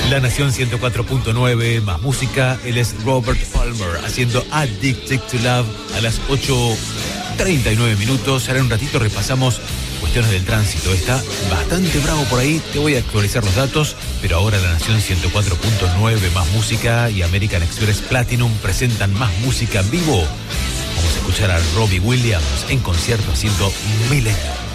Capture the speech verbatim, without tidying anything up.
La Nación ciento cuatro punto nueve, más música. Él es Robert Palmer haciendo Addicted to Love a las ocho treinta y nueve minutos. Ahora en un ratito repasamos cuestiones del tránsito. Está bastante bravo por ahí, te voy a actualizar los datos, pero ahora La Nación ciento cuatro punto nueve, más música, y American Express Platinum presentan más música en vivo. Vamos a escuchar a Robbie Williams en concierto haciendo Milenio.